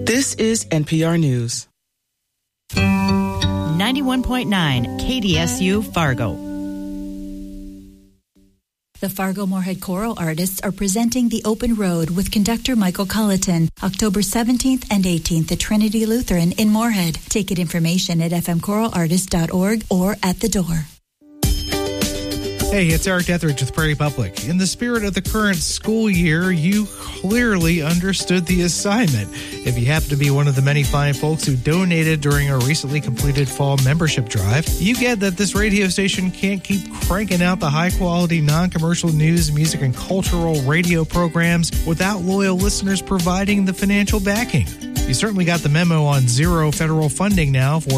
This is NPR News. 91.9 KDSU Fargo. The Fargo-Moorhead Choral Artists are presenting The Open Road with conductor Michael Colleton, October 17th and 18th at Trinity Lutheran in Moorhead. Ticket information at fmchoralartist.org or at the door. Hey, it's Eric Etheridge with Prairie Public. In the spirit of the current school year, you clearly understood the assignment. If you happen to be one of the many fine folks who donated during our recently completed fall membership drive, you get that this radio station can't keep cranking out the high-quality, non-commercial news, music, and cultural radio programs without loyal listeners providing the financial backing. You certainly got the memo on zero federal funding now for